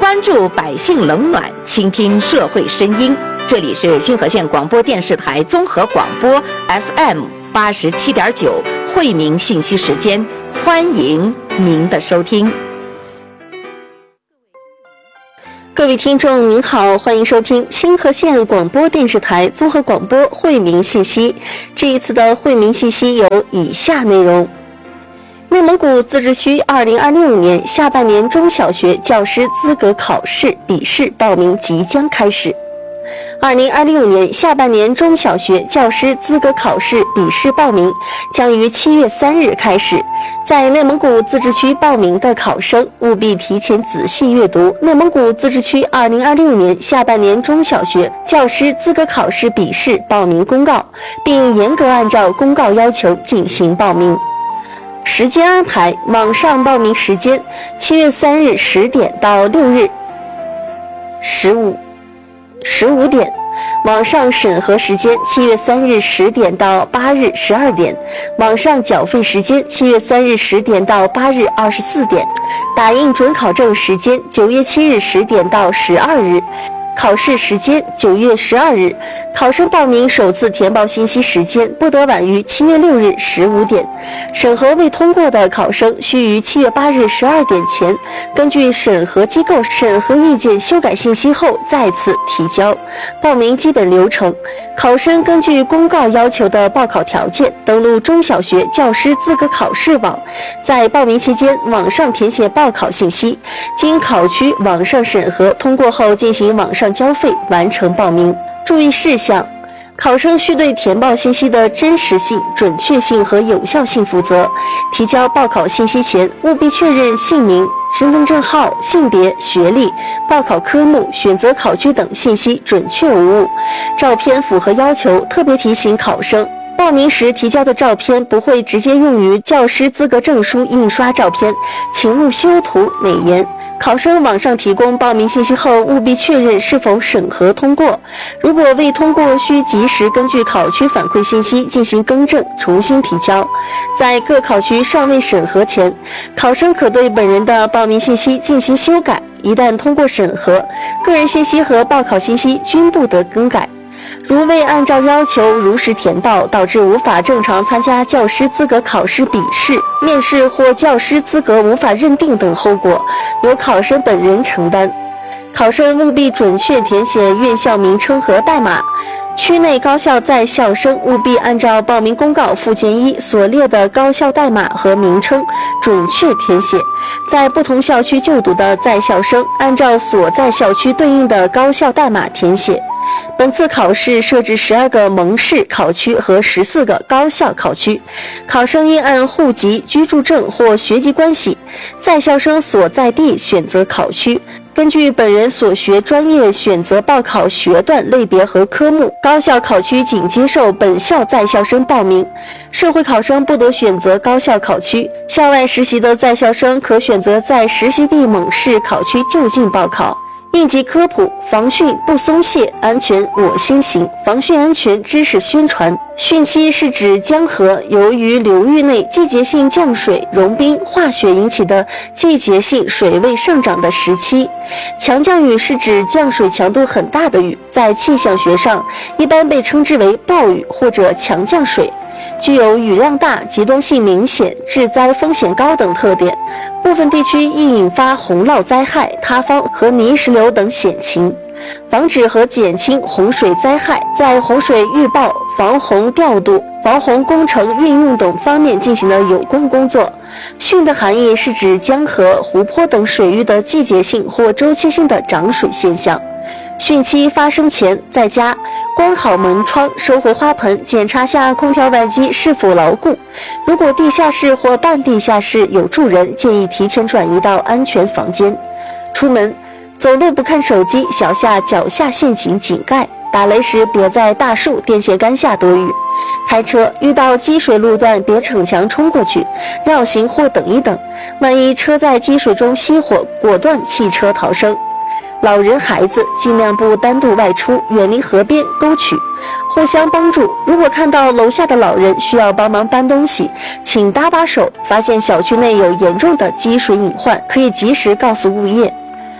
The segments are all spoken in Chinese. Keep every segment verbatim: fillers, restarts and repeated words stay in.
关注百姓冷暖，倾听社会声音。这里是星河县广播电视台综合广播 F M 八十七点九惠民信息时间，欢迎您的收听。 各位听众您好，欢迎收听星河县广播电视台综合广播惠民信息。这一次的惠民信息有以下内容：内蒙古自治区二零二六年下半年中小学教师资格考试笔试报名即将开始。二零二六年下半年中小学教师资格考试笔试报名将于七月三日开始。在内蒙古自治区报名的考生务必提前仔细阅读内蒙古自治区二零二六年下半年中小学教师资格考试笔试报名公告，并严格按照公告要求进行报名。时间安排：网上报名时间七月三日十点到六日十五十五点，网上审核时间七月三日十点到八日十二点，网上缴费时间七月三日十点到八日二十四点，打印准考证时间九月七日十点到十二日。考试时间九月十二日，考生报名首次填报信息时间不得晚于七月六日十五点。审核未通过的考生需于七月八日十二点前，根据审核机构审核意见修改信息后再次提交。报名基本流程：考生根据公告要求的报考条件，登录中小学教师资格考试网，在报名期间网上填写报考信息，经考区网上审核通过后进行网上交费完成报名。注意事项：考生需对填报信息的真实性、准确性和有效性负责。提交报考信息前，务必确认姓名、身份证号、性别、学历、报考科目、选择考区等信息准确无误。照片符合要求。特别提醒考生，报名时提交的照片不会直接用于教师资格证书印刷照片，请勿修图美颜。考生网上提供报名信息后，务必确认是否审核通过。如果未通过，需及时根据考区反馈信息进行更正，重新提交。在各考区尚未审核前，考生可对本人的报名信息进行修改。一旦通过审核，个人信息和报考信息均不得更改。如未按照要求如实填报，导致无法正常参加教师资格考试笔试、面试或教师资格无法认定等后果，由考生本人承担。考生务必准确填写院校名称和代码。区内高校在校生务必按照报名公告附件一所列的高校代码和名称准确填写。在不同校区就读的在校生按照所在校区对应的高校代码填写。本次考试设置十二个蒙市考区和十四个高校考区，考生应按户籍、居住证或学籍关系，在校生所在地选择考区，根据本人所学专业选择报考学段类别和科目。高校考区仅接受本校在校生报名，社会考生不得选择高校考区。校外实习的在校生可选择在实习地蒙市考区就近报考。应急科普：防汛不松懈，安全我先行。防汛安全知识宣传。汛期是指江河由于流域内季节性降水、融冰、化雪引起的季节性水位上涨的时期。强降雨是指降水强度很大的雨，在气象学上一般被称之为暴雨或者强降水，具有雨量大、极端性明显、致灾风险高等特点。部分地区易引发洪涝灾害、塌方和泥石流等险情。防止和减轻洪水灾害，在洪水预报、防洪调度、防洪工程运用等方面进行了有关工作。汛的含义是指江河、湖泊等水域的季节性或周期性的涨水现象。汛期发生前，在家关好门窗，收回花盆，检查下空调外机是否牢固。如果地下室或半地下室有住人，建议提前转移到安全房间。出门走路不看手机，小下脚下陷阱井盖。打雷时别在大树、电线杆下躲雨。开车遇到积水路段，别逞强冲过去，绕行或等一等。万一车在积水中熄火，果断弃车逃生。老人孩子尽量不单独外出，远离河边沟渠，互相帮助。如果看到楼下的老人需要帮忙搬东西，请搭把手。发现小区内有严重的积水隐患，可以及时告诉物业。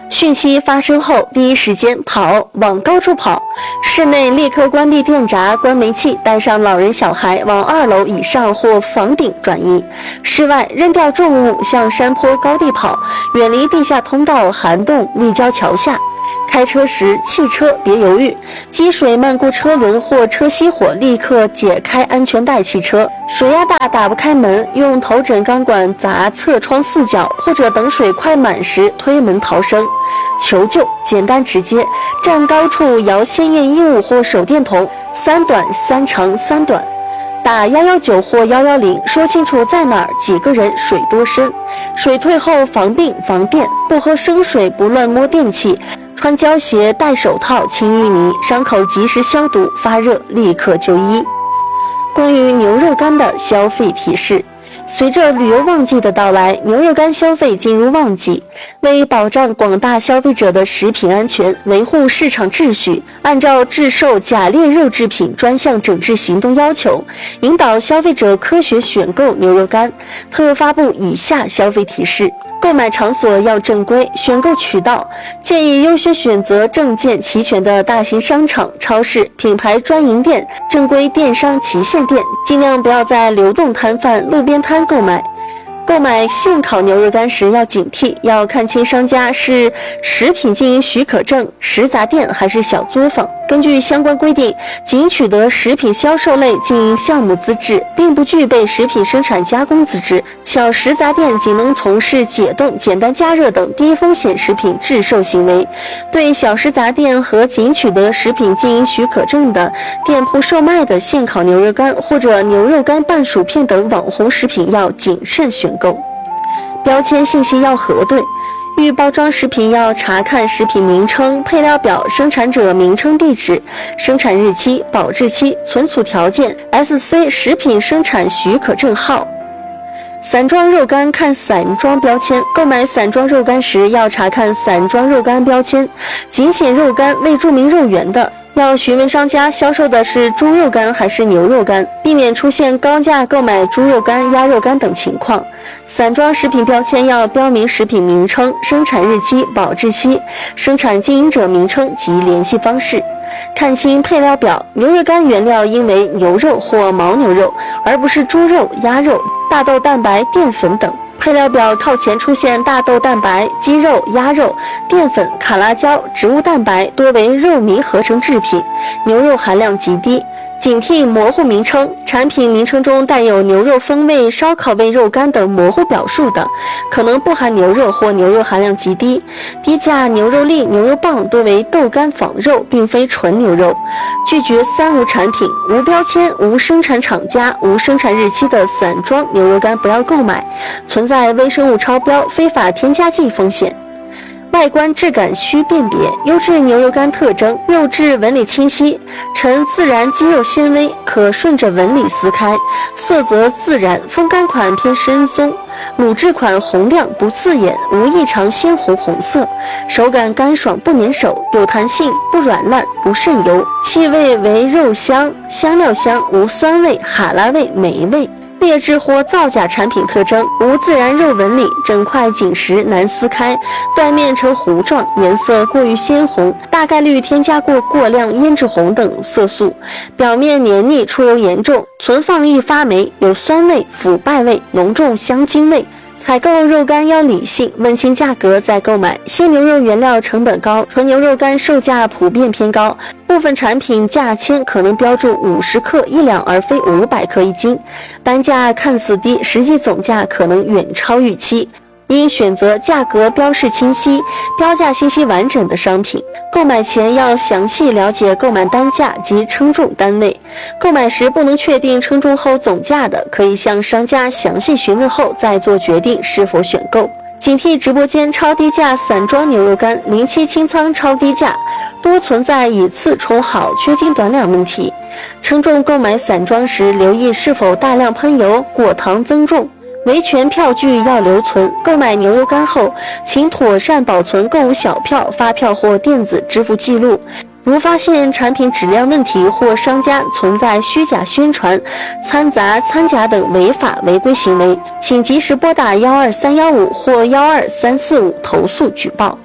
讯息发生后，第一时间跑，往高处跑。室内立刻关闭电闸，关煤气，带上老人小孩往二楼以上或房顶转移。室外扔掉重物，向山坡高地跑，远离地下通道、涵洞、立交桥下。开车时，汽车别犹豫，积水漫过车轮或车熄火，立刻解开安全带汽车。水压大打不开门，用头枕钢管砸侧窗四角，或者等水快满时推门逃生。求救简单直接，站高处摇鲜艳衣物或手电筒，三短三长三短。打一一九或一一零，说清楚在哪儿，几个人，水多深。水退后防病防电，不喝生水，不乱摸电器。穿胶鞋，戴手套，清淤泥，伤口及时消毒，发热立刻就医。关于牛肉干的消费提示，随着旅游旺季的到来，牛肉干消费进入旺季。为保障广大消费者的食品安全，维护市场秩序，按照制售假劣肉制品专项整治行动要求，引导消费者科学选购牛肉干，特发布以下消费提示。购买场所要正规，选购渠道建议优先选择证件齐全的大型商场、超市、品牌专营店、正规电商旗舰店，尽量不要在流动摊贩、路边摊购买。购买现烤牛肉干时要警惕，要看清商家是食品经营许可证、食杂店还是小作坊。根据相关规定，仅取得食品销售类经营项目资质，并不具备食品生产加工资质。小食杂店仅能从事解冻、简单加热等低风险食品制售行为。对小食杂店和仅取得食品经营许可证的店铺售卖的现烤牛肉干或者牛肉干拌薯片等网红食品要谨慎选购。标签信息要核对，预包装食品要查看食品名称、配料表、生产者名称、地址、生产日期、保质期、存储条件、S C 食品生产许可证号。散装肉干看散装标签，购买散装肉干时要查看散装肉干标签，仅显肉干未注明肉源的，要询问商家销售的是猪肉干还是牛肉干，避免出现高价购买猪肉干、鸭肉干等情况。散装食品标签要标明食品名称、生产日期、保质期、生产经营者名称及联系方式。看清配料表，牛肉干原料应为牛肉或牦牛肉，而不是猪肉、鸭肉、大豆蛋白、淀粉等。配料表靠前出现大豆蛋白、鸡肉、鸭肉、淀粉、卡拉胶、植物蛋白，多为肉糜合成制品，牛肉含量极低。警惕模糊名称，产品名称中带有牛肉风味、烧烤味肉干等模糊表述的，可能不含牛肉或牛肉含量极低。低价牛肉粒、牛肉棒多为豆干仿肉，并非纯牛肉。拒绝三无产品：无标签、无生产厂家、无生产日期的散装牛肉干不要购买，存在微生物超标、非法添加剂风险。外观质感需辨别，优质牛肉干特征：肉质纹理清晰，呈自然肌肉纤维，可顺着纹理撕开；色泽自然，风干款偏深棕，卤制款红亮不刺眼，无异常鲜红红色，手感干爽不粘手，有弹性，不软烂，不渗油，气味为肉香、香料香，无酸味、哈喇味、霉味。劣质或造假产品特征：无自然肉纹理，整块紧实难撕开，断面呈糊状，颜色过于鲜红，大概率添加过过量胭脂红等色素，表面黏腻，出油严重，存放易发霉，有酸味、腐败味，浓重香精味。采购肉干要理性，问清价格再购买。鲜牛肉原料成本高，纯牛肉干售价普遍偏高，部分产品价签可能标注五十克一两，而非五百克一斤，单价看似低，实际总价可能远超预期。应选择价格标示清晰、标价信息完整的商品。购买前要详细了解购买单价及称重单位。购买时不能确定称重后总价的，可以向商家详细询问后再做决定是否选购。警惕直播间超低价散装牛肉干、零期清仓超低价，多存在以次充好、缺斤短两问题。称重购买散装时，留意是否大量喷油、果糖增重。维权票据要留存，购买牛肉干后，请妥善保存购物小票、发票或电子支付记录。如发现产品质量问题或商家存在虚假宣传、掺杂掺假等违法违规行为，请及时拨打幺二三一五或幺二三四五投诉举报。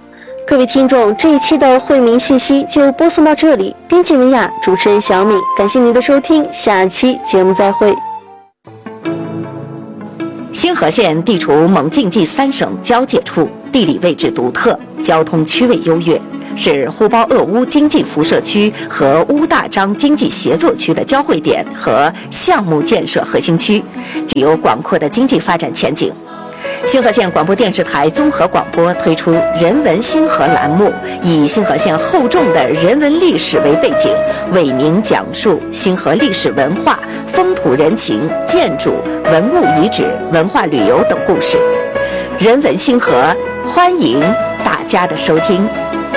各位听众，这一期的惠民信息就播送到这里。编辑文雅，主持人小米，感谢您的收听，下期节目再会。 星河县地处蒙晋冀三省交界处，地理位置独特，交通区位优越，是呼包鄂乌经济辐射区和乌大张经济协作区的交汇点和项目建设核心区，具有广阔的经济发展前景。星河县广播电视台综合广播推出人文星河栏目，以星河县厚重的人文历史为背景，为您讲述星河历史文化、风土人情、建筑、文物遗址、文化旅游等故事。人文星河，欢迎大家的收听。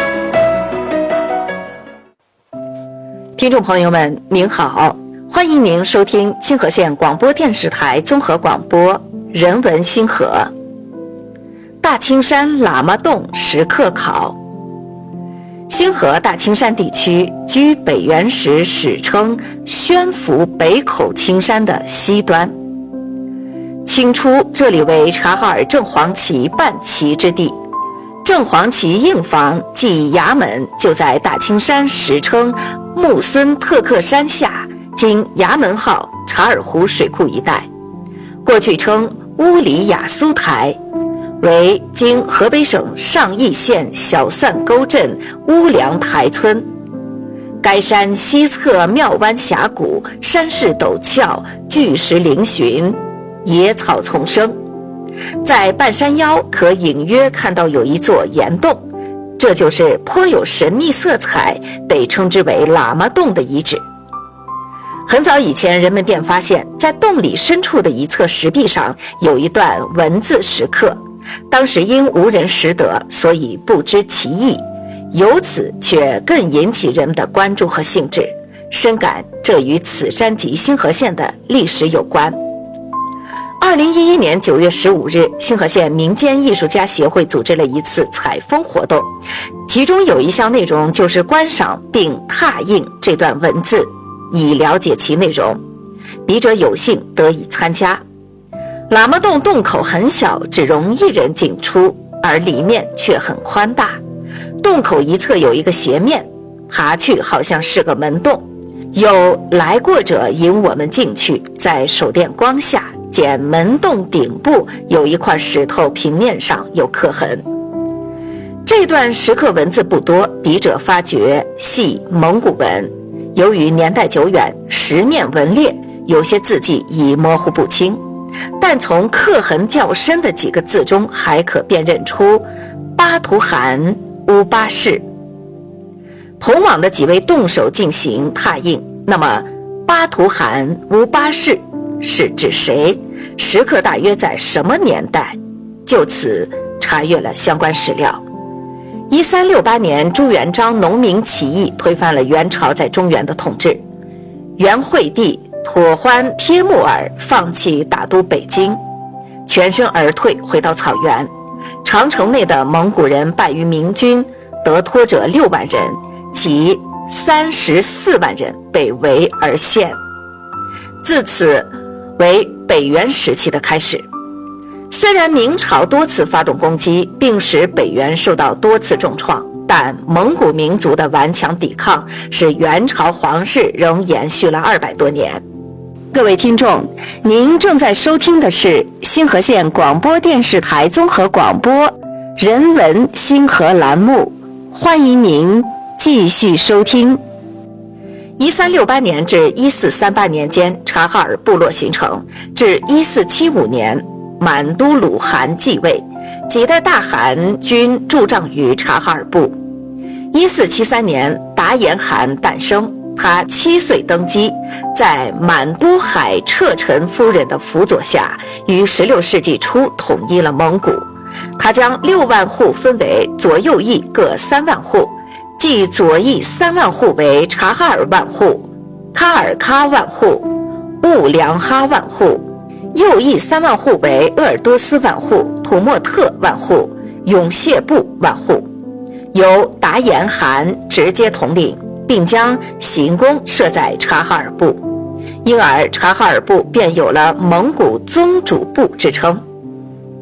听众朋友们，您好，欢迎您收听星河县广播电视台综合广播人文星河。大青山喇嘛洞石刻考。星河大青山地区居北元时史称宣府北口青山的西端。清初这里为察哈尔正黄旗办旗之地，正黄旗印房即衙门就在大青山史称木孙特克山下，今衙门号察尔湖水库一带，过去称乌里雅苏台，为今河北省上邑县小蒜沟镇乌梁台村。该山西侧庙湾峡谷，山势陡峭，巨石嶙峋，野草丛生。在半山腰可隐约看到有一座岩洞，这就是颇有神秘色彩，被称之为喇嘛洞的遗址。很早以前，人们便发现在洞里深处的一侧石壁上有一段文字石刻，当时因无人识得，所以不知其意，由此却更引起人们的关注和兴致，深感这与此山及星河县的历史有关。二零一一年九月十五日，星河县民间艺术家协会组织了一次采风活动，其中有一项内容就是观赏并拓印这段文字，以了解其内容。笔者有幸得以参加。喇嘛洞洞口很小，只容一人进出，而里面却很宽大。洞口一侧有一个斜面，爬去好像是个门洞。有来过者引我们进去，在手电光下见门洞顶部有一块石头平面上有刻痕。这段石刻文字不多，笔者发觉系蒙古文，由于年代久远，石面纹裂，有些字迹已模糊不清，但从刻痕较深的几个字中还可辨认出巴图汗乌巴氏。同往的几位动手进行拓印，那么巴图汗乌巴氏是指谁？石刻大约在什么年代？就此查阅了相关史料。一三六八年，朱元璋农民起义推翻了元朝在中原的统治，元惠帝妥欢帖木儿放弃打都北京，全身而退，回到草原。长城内的蒙古人败于明军，得脱者六万人，其三十四万人被围而陷。自此为北元时期的开始。虽然明朝多次发动攻击，并使北元受到多次重创，但蒙古民族的顽强抵抗使元朝皇室仍延续了二百多年。各位听众，您正在收听的是星河县广播电视台综合广播人文星河栏目，欢迎您继续收听。一三六八年至一四三八年间，察哈尔部落形成，至一四七五年满都鲁汗继位，几代大汗均驻帐于察哈尔部。一四七三年，达延汗诞生，他七岁登基，在满都海彻臣夫人的辅佐下，于十六世纪初统一了蒙古。他将六万户分为左右翼各三万户，即左翼三万户为察哈尔万户、喀尔喀万户、兀良哈万户，右翼三万户为鄂尔多斯万户、土默特万户、永谢部万户，由达延汗直接统领，并将行宫设在察哈尔部，因而察哈尔部便有了蒙古宗主部之称。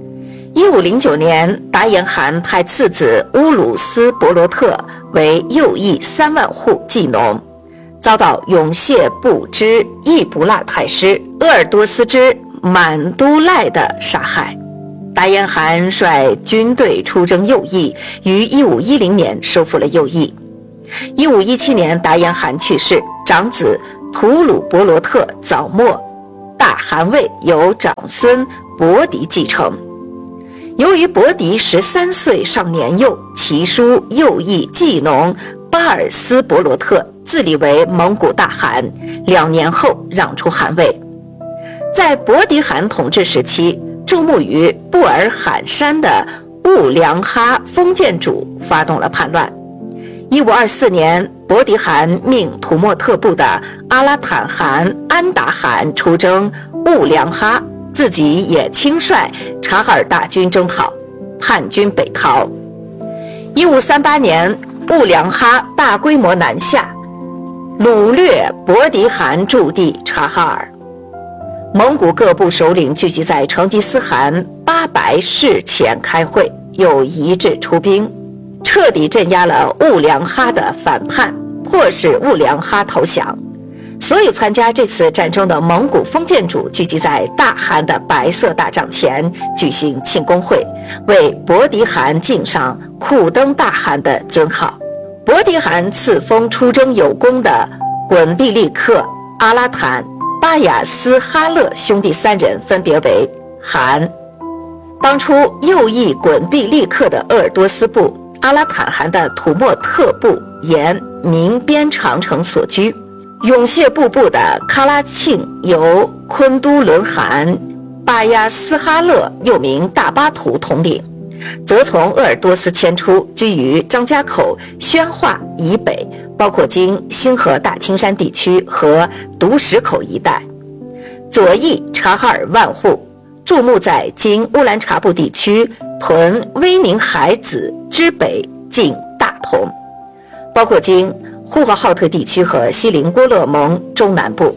一五零九年，达延汗派次子乌鲁斯伯罗特为右翼三万户祭农，遭到永谢部之易卜腊太师鄂尔多斯之满都赖的杀害。达延汗率军队出征右翼，于一五一零年收复了右翼。一五一七年，达延汗去世，长子吐鲁伯罗特早没，大汗位由长孙伯迪继承。由于伯迪十三岁尚年幼，其叔右翼祭农巴尔斯伯罗特自立为蒙古大汗，两年后让出汗位。在伯迪汗统治时期，驻牧于布尔罕山的兀良哈封建主发动了叛乱。一五二四年，伯迪汗命土默特部的阿拉坦汗安达汗出征兀良哈，自己也亲率察哈尔大军征讨，叛军北逃。一五三八年，兀良哈大规模南下，掳掠伯迪汗驻地察哈尔。蒙古各部首领聚集在成吉思汗八白室前开会，又一致出兵，彻底镇压了兀良哈的反叛，迫使兀良哈投降。所有参加这次战争的蒙古封建主聚集在大汗的白色大帐前举行庆功会，为伯迪汗敬上库登大汗的尊号。伯迪汗赐封出征有功的滚毕利克、阿拉坦、巴雅斯哈勒兄弟三人，分别为汗。当初右翼滚毕利克的鄂尔多斯部、阿拉坦汗的土默特部沿明边长城所居，永谢部部的喀拉庆由昆都伦汗巴亚斯哈勒又名大巴图统领，则从鄂尔多斯迁出，居于张家口宣化以北，包括经兴河大青山地区和独石口一带。左翼察哈尔万户驻牧在经乌兰察布地区屯威宁海子之北近大同，包括经呼和浩特地区和锡林郭勒盟中南部。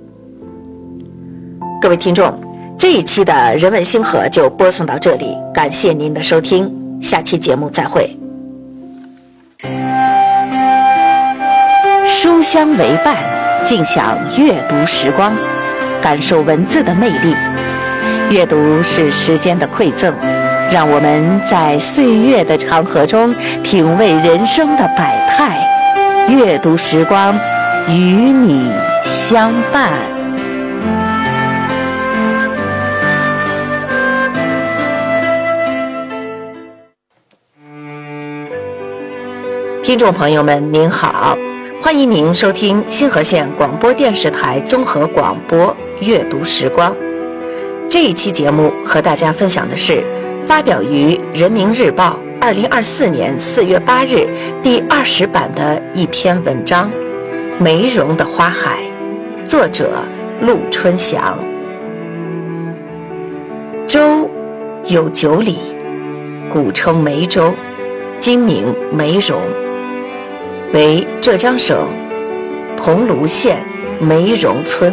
各位听众，这一期的人文星河就播送到这里，感谢您的收听，下期节目再会。书香为伴，尽享阅读时光，感受文字的魅力。阅读是时间的馈赠，让我们在岁月的长河中品味人生的百态。阅读时光，与你相伴。听众朋友们，您好，欢迎您收听新河县广播电视台综合广播阅读时光。这一期节目和大家分享的是发表于《人民日报》二零二四年四月八日第二十版的一篇文章《梅荣的花海》，作者陆春祥。州有九里，古称梅州，今名梅荣，为浙江省桐庐县梅荣村。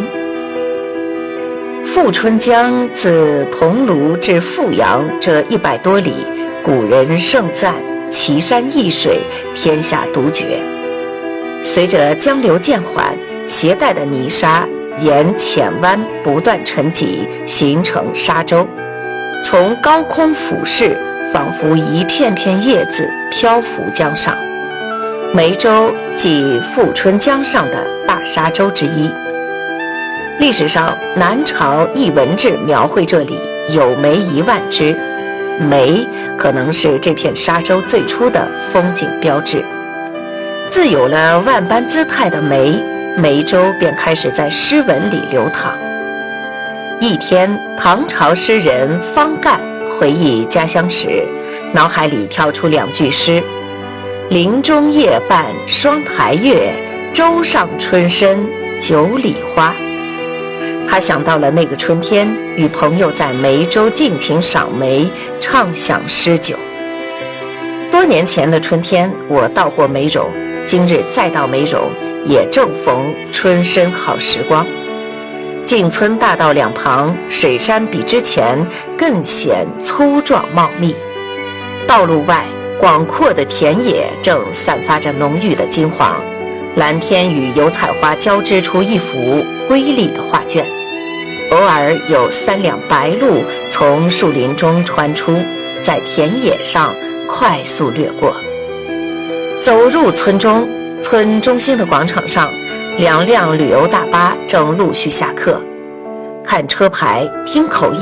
富春江自桐庐至富阳这一百多里，古人盛赞奇山异水，天下独绝。随着江流渐缓，携带的泥沙沿浅湾不断沉积，形成沙洲，从高空俯视，仿佛一片片叶子漂浮江上。梅州即富春江上的大沙洲之一。历史上，南朝易文志描绘这里有梅一万枝，梅可能是这片沙洲最初的风景标志。自有了万般姿态的梅，梅州便开始在诗文里流淌。一天，唐朝诗人方干回忆家乡时，脑海里跳出两句诗：林中夜半双台月，洲上春深九里花。他想到了那个春天，与朋友在梅州尽情赏梅，畅享诗酒。多年前的春天，我到过梅荣，今日再到梅荣，也正逢春深好时光。 进村大道两旁，水杉比之前更显粗壮茂密。道路外，广阔的田野正散发着浓郁的金黄，蓝天与油菜花交织出一幅瑰丽的画卷。偶尔有三辆白鹭从树林中穿出，在田野上快速掠过。走入村中，村中心的广场上，两辆旅游大巴正陆续下客。看车牌，听口音。